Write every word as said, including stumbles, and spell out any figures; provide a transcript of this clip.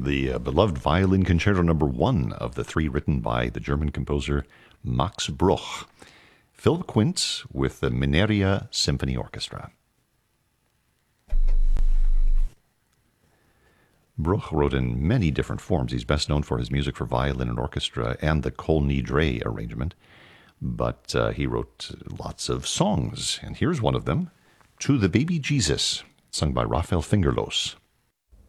the uh, beloved Violin Concerto Number One of the three written by the German composer Max Bruch. Philip Quince with the Mineria Symphony Orchestra. Bruch wrote in many different forms. He's best known for his music for violin and orchestra and the Kol Nidre arrangement. But uh, he wrote lots of songs, and here's one of them, To the Baby Jesus, sung by Raphael Fingerlos.